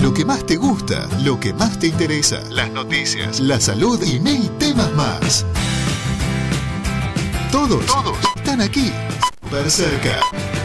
lo que más te gusta, lo que más te interesa, las noticias, la salud y mil temas más. Todos están aquí, súper cerca.